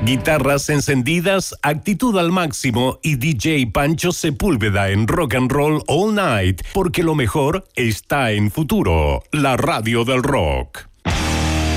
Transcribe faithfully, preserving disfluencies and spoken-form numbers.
Guitarras encendidas, actitud al máximo y D J Pancho Sepúlveda en Rock and Roll All Night, porque lo mejor está en Futuro, la radio del rock.